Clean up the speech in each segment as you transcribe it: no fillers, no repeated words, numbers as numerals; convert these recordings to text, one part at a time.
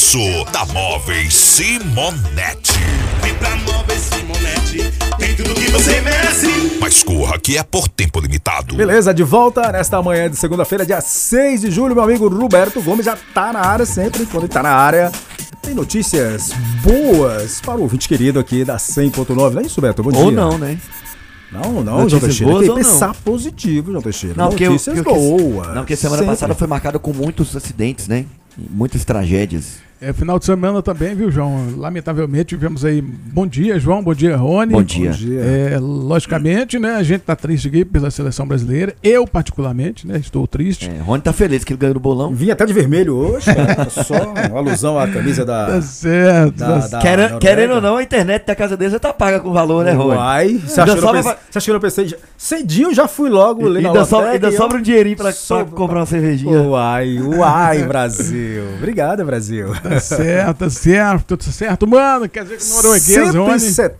preço da Móveis Simonetti. Vem pra Móveis Simonetti, tem tudo que você merece. Mas corra que é por tempo limitado. Beleza, de volta nesta manhã de segunda-feira, dia 6 de julho, meu amigo Roberto Gomes já tá na área sempre. Quando ele tá na área, tem notícias boas para o ouvinte querido aqui da 100.9. Não é isso, Beto? Bom dia. Ou não, né? Não, Notícias João Teixeira. boas Tem ou que não? pensar positivo, João Teixeira. Não, notícias boas. Não, porque semana Sempre. passada foi marcada com muitos acidentes, né? E muitas tragédias. Final de semana também, viu, João? Lamentavelmente tivemos aí. Bom dia, João. Bom dia, Rony. Bom dia. Logicamente, né? A gente tá triste aqui pela seleção brasileira. Eu, particularmente, né? Estou triste. Rony tá feliz que ele ganhou no bolão. Vim até de vermelho hoje, cara. Só uma alusão à camisa da. Tá certo. Querendo ou não, a internet da casa dele já tá paga com valor, né, Rony? Uai, você acha que eu não pensei? Cedinho já fui logo ali na Ainda sobra um dinheirinho pra comprar uma cervejinha. Uai, Brasil. Obrigado, Brasil. Tá certo, tudo certo, mano. Quer dizer que norueguês, Rony.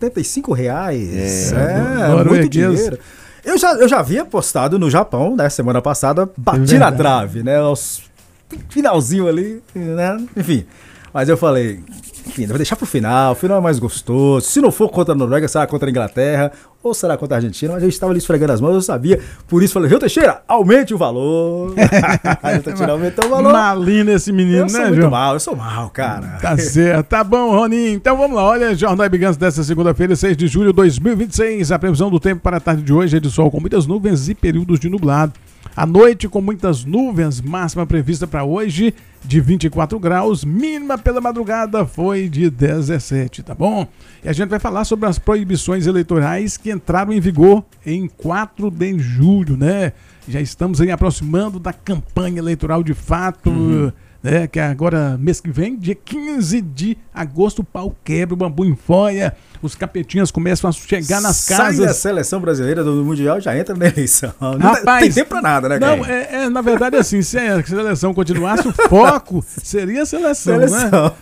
R$175. Norueguês. Muito dinheiro. Eu já havia postado no Japão, né, semana passada, bati na trave, né, finalzinho ali, né, enfim. Mas eu falei, enfim, vou deixar pro final, o final é mais gostoso. Se não for contra a Noruega, será contra a Inglaterra, ou será contra a Argentina, mas a gente estava ali esfregando as mãos, eu sabia. Por isso falei, João Teixeira, aumente o valor. João Teixeira aumentou o valor. Malino esse menino, né, João? Eu sou mal, cara. Tá certo, tá bom, Roninho. Então vamos lá, olha, Jornal Ibigantes desta segunda-feira, 6 de julho de 2026. A previsão do tempo para a tarde de hoje é de sol com muitas nuvens e períodos de nublado. À noite com muitas nuvens, máxima prevista para hoje de 24 graus, mínima pela madrugada foi de 17, tá bom? E a gente vai falar sobre as proibições eleitorais que entraram em vigor em 4 de julho, né? Já estamos aí aproximando da campanha eleitoral de fato, né? Que agora, mês que vem, dia 15 de agosto, o pau quebra, o bambu enfoia, os capetinhas começam a chegar nas casas. Sai a seleção brasileira do Mundial, já entra na eleição. Rapaz, não tem tempo pra nada, né, cara? Não, na verdade, assim, se a seleção continuasse, o foco seria a seleção, né?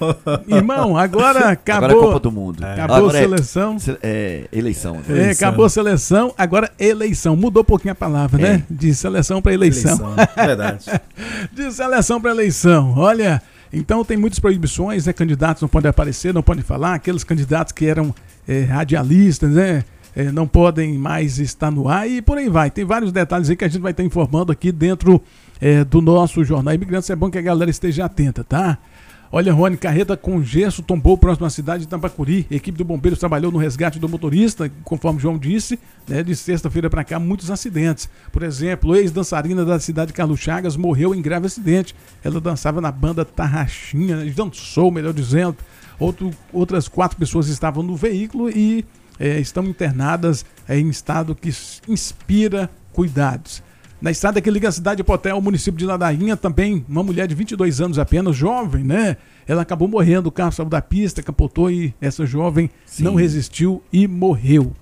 Irmão, agora acabou. Agora é Copa do Mundo. Acabou a seleção. Eleição. Acabou a seleção, agora eleição. Mudou um pouquinho a palavra, né? De seleção para eleição. Verdade. De seleção para eleição. Olha, então tem muitas proibições, né? Candidatos não podem aparecer, não podem falar. Aqueles candidatos que eram radialistas, né? Não podem mais estar no ar e por aí vai. Tem vários detalhes aí que a gente vai estar informando aqui dentro do nosso Jornal Imigrantes. É bom que a galera esteja atenta, tá? Olha, Rony, carreta com gesso tombou próximo à cidade de Tambacuri. A equipe do Bombeiros trabalhou no resgate do motorista, conforme o João disse, né, de sexta-feira para cá, muitos acidentes. Por exemplo, ex-dançarina da cidade de Carlos Chagas morreu em grave acidente. Ela dançava na banda Tarraxinha, dançou, melhor dizendo. Outras 4 pessoas estavam no veículo e estão internadas em estado que inspira cuidados. Na estrada que liga a cidade de Poté ao município de Ladainha, também uma mulher de 22 anos apenas, jovem, né? Ela acabou morrendo, o carro saiu da pista, capotou e essa jovem não resistiu e morreu.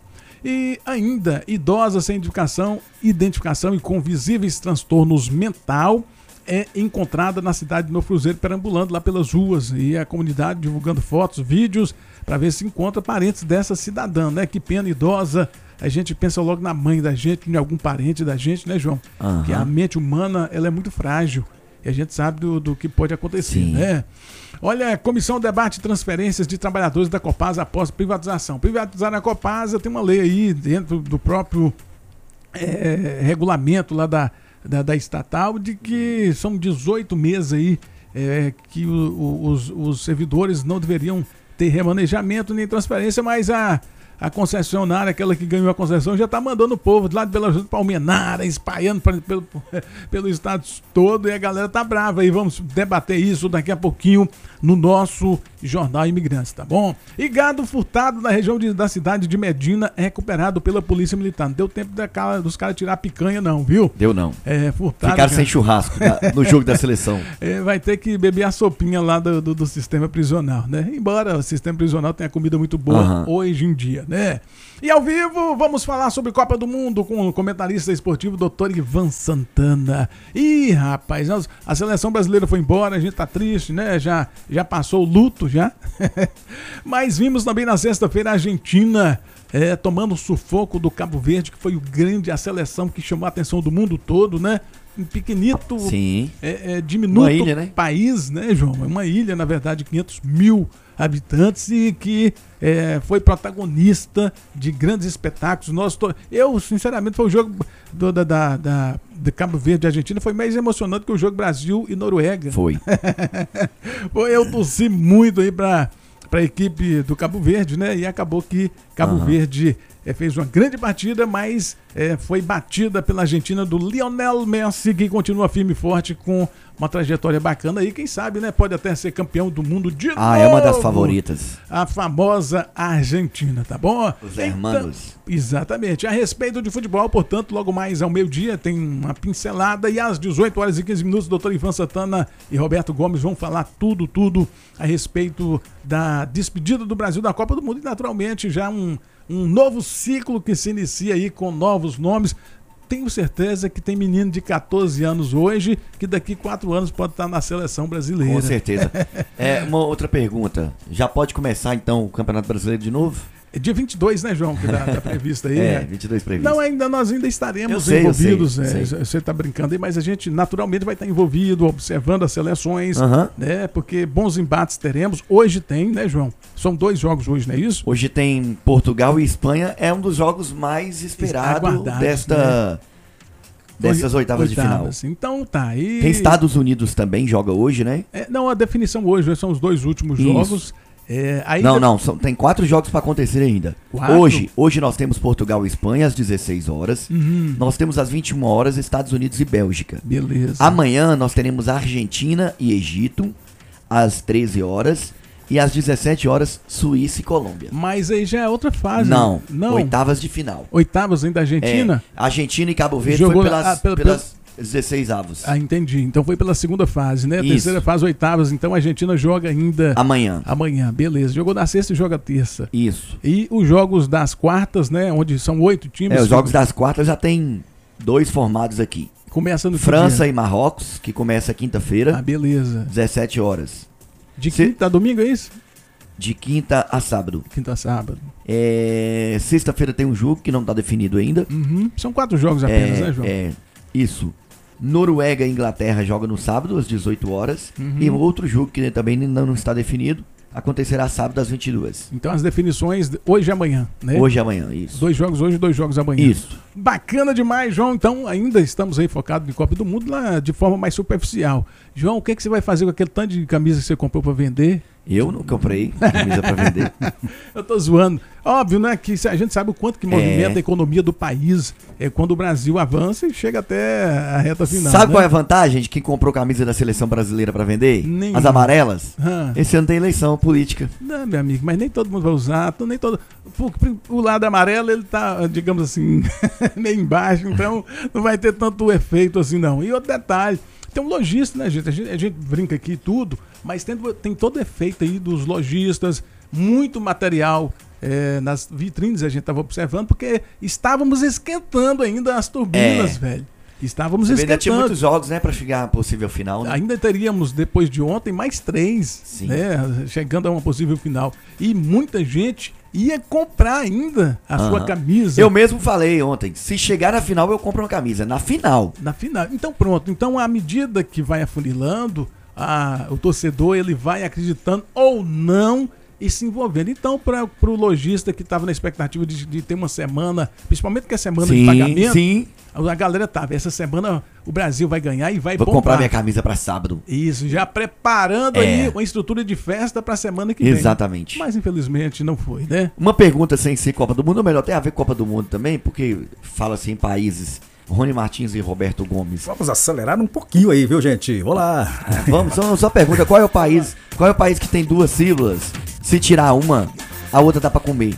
E ainda, idosa sem identificação e com visíveis transtornos mental é encontrada na cidade de Novo Cruzeiro, perambulando lá pelas ruas e a comunidade divulgando fotos, vídeos, para ver se encontra parentes dessa cidadã, né? Que pena, idosa. A gente pensa logo na mãe da gente, em algum parente da gente, né, João? Que a mente humana, ela é muito frágil. E a gente sabe do que pode acontecer, né? Olha, Comissão debate transferências de trabalhadores da Copasa após privatização. Privatizar a Copasa, tem uma lei aí dentro do próprio regulamento lá da estatal, de que são 18 meses aí que os servidores não deveriam ter remanejamento nem transferência, mas a concessionária, aquela que ganhou a concessão, já está mandando o povo de lá de Belo Horizonte para Almenara, espalhando pelo estado todo, e a galera tá brava. E vamos debater isso daqui a pouquinho no nosso Jornal Imigrantes, tá bom? E gado furtado na região da cidade de Medina é recuperado pela Polícia Militar. Não deu tempo dos caras tirar a picanha não, viu? Deu não. Furtado. Ficaram sem churrasco no jogo da seleção. Vai ter que beber a sopinha lá do sistema prisional, né? Embora o sistema prisional tenha comida muito boa hoje em dia, né? E ao vivo, vamos falar sobre Copa do Mundo com o comentarista esportivo Dr. Ivan Santana. Ih, rapaz, a seleção brasileira foi embora, a gente tá triste, né? Já passou o luto, já. Mas vimos também na sexta-feira a Argentina tomando o sufoco do Cabo Verde, que foi a seleção que chamou a atenção do mundo todo, né? pequenito, Sim. diminuto Uma ilha, né? país, né, João? É uma ilha, na verdade, de 500 mil habitantes e que foi protagonista de grandes espetáculos. Eu, sinceramente, foi o jogo de Cabo Verde e Argentina, foi mais emocionante que o jogo Brasil e Noruega. Foi. Eu torci muito aí para a equipe do Cabo Verde, né? E acabou que Cabo Verde fez uma grande partida, mas foi batida pela Argentina do Lionel Messi, que continua firme e forte com uma trajetória bacana aí. Quem sabe, né? Pode até ser campeão do mundo de novo. É uma das favoritas. A famosa Argentina, tá bom? Os hermanos. Exatamente. A respeito de futebol, portanto, logo mais ao meio-dia tem uma pincelada e às 18h15, doutor Ivan Santana e Roberto Gomes vão falar tudo a respeito da despedida do Brasil da Copa do Mundo e, naturalmente, já um novo ciclo que se inicia aí com novos nomes. Tenho certeza que tem menino de 14 anos hoje que daqui 4 anos pode estar na seleção brasileira. Com certeza. Uma outra pergunta. Já pode começar, então, o Campeonato Brasileiro de novo? É dia 22, né, João, que tá previsto aí. 22 previsto. Não, nós ainda estaremos eu envolvidos. sei. Você tá brincando aí, mas a gente naturalmente vai estar envolvido, observando as seleções, né? Porque bons embates teremos. Hoje tem, né, João? São 2 jogos hoje, não é isso? Hoje tem Portugal e Espanha. É um dos jogos mais esperados dessas oitavas de final. Então tá aí. Tem Estados Unidos também, joga hoje, né? Não, a definição hoje são os 2 últimos jogos. Tem 4 jogos para acontecer ainda. 4? Hoje nós temos Portugal e Espanha às 16 horas. Nós temos às 21 horas Estados Unidos e Bélgica. Beleza. Amanhã nós teremos Argentina e Egito às 13 horas. E às 17 horas, Suíça e Colômbia. Mas aí já é outra fase. Não. Oitavas de final. Oitavas ainda da Argentina? Argentina e Cabo Verde jogou foi pelas 16 avos. Entendi. Então foi pela segunda fase, né? Isso. Terceira fase, oitavas. Então a Argentina joga ainda... Amanhã, beleza. Jogou na sexta e joga terça. Isso. E os jogos das quartas, né? Onde são 8 times. Os jogos das quartas já tem 2 formados aqui. Começa no França e Marrocos, que começa quinta-feira. Beleza. 17 horas. De quinta a domingo, é isso? De quinta a sábado. Quinta a sábado. Sexta-feira tem um jogo que não está definido ainda. São 4 jogos apenas, né, João? Isso. Noruega e Inglaterra joga no sábado às 18 horas. E outro jogo que também não está definido acontecerá sábado às 22. Então as definições hoje e amanhã, né? Hoje e amanhã, isso. 2 jogos hoje e 2 jogos amanhã. Isso. Bacana demais, João. Então ainda estamos aí focados em Copa do Mundo lá de forma mais superficial. João, o que você vai fazer com aquele tanto de camisa que você comprou para vender? Eu não comprei camisa para vender. Eu tô zoando. Óbvio, né, que a gente sabe o quanto que movimenta a economia do país quando o Brasil avança e chega até a reta final. Sabe, né? qual é a vantagem de quem comprou camisa da seleção brasileira para vender? As amarelas? Esse ano tem eleição política. Não, meu amigo, mas nem todo mundo vai usar, nem todo... O lado amarelo, ele tá, digamos assim, meio embaixo, então não vai ter tanto efeito assim, não. E outro detalhe, tem um lojista, né, gente? A gente brinca aqui e tudo, mas tem todo o efeito aí dos lojistas, muito material nas vitrines, a gente estava observando, porque estávamos esquentando ainda as turbinas, velho. Estávamos esquentando. Ainda tinha muitos jogos, né, para chegar a possível final, né? Ainda teríamos, depois de ontem, mais 3, né, chegando a uma possível final. E muita gente ia comprar ainda a sua camisa. Eu mesmo falei ontem, se chegar na final, eu compro uma camisa. Na final. Na final. Então pronto. Então, à medida que vai afunilando, o torcedor ele vai acreditando ou não e se envolvendo. Então, para o lojista que estava na expectativa de ter uma semana, principalmente que é semana de pagamento, a galera tava, essa semana o Brasil vai ganhar e vai bombar. Vou comprar minha camisa para sábado. Isso, já preparando aí uma estrutura de festa para a semana que vem. Exatamente. Mas infelizmente não foi, né? Uma pergunta sem ser Copa do Mundo, ou melhor, tem a ver com Copa do Mundo também, porque fala assim em países... Rony Martins e Roberto Gomes. Vamos acelerar um pouquinho aí, viu, gente? Olá. Vamos, só pergunta, qual é o país que tem 2 sílabas? Se tirar uma, a outra dá pra comer.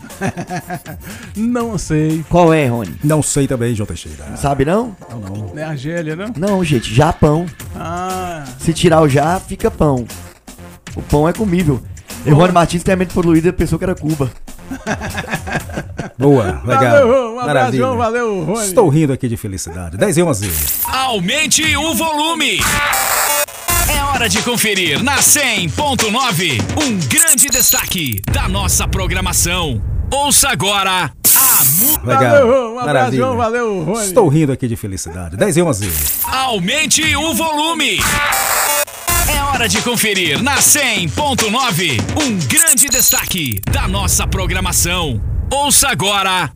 Não sei. Qual é, Rony? Não sei também, João Teixeira. Sabe não? Não. É Argélia, não? Não, gente, Japão. Se tirar o já, fica pão. O pão é comível. E o Rony Martins tem a mente poluída e pensou que era Cuba. Boa, legal. Valeu, um abraço, João, valeu, Rony. Estou rindo aqui de felicidade. 10h11. Aumente o volume. É hora de conferir na 100.9 um grande destaque da nossa programação. Ouça agora a Legal. Valeu, um abraço, Maravilha. João, valeu, Rony. Estou rindo aqui de felicidade. 10h11. Aumente o volume. É hora de conferir na 100.9 um grande destaque da nossa programação. Ouça agora